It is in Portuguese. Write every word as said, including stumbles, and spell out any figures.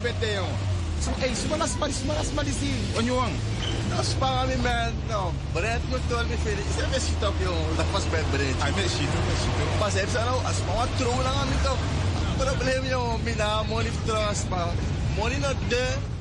bete yo. So, eh, semua nas malis, semua nas malis si Onyuang. As pa kami man, no. Brent mo tol mi fili. Isa ba si top yung lapas bed Brent. Ay, me sito, me sito. Pasep sa no, as mga true lang kami to. Problem yung minamonitor as pa. Money not there.